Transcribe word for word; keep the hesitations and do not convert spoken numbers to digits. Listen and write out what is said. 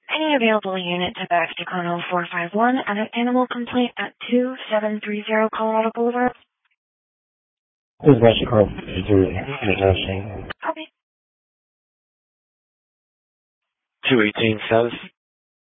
Any available unit to Baxter four five one at an animal complaint at two seven three zero Colorado Boulevard. This is Baxter Carl. Okay. Copy. two eighteen South